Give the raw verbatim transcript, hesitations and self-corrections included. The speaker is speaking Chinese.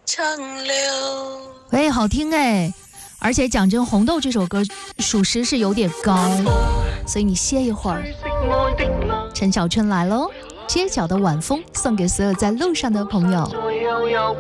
长流。 喂，好听哎！而且讲真，《红豆》这首歌属实是有点高，所以你歇一会儿。陈小春来喽，街角的晚风送给所有在路上的朋友。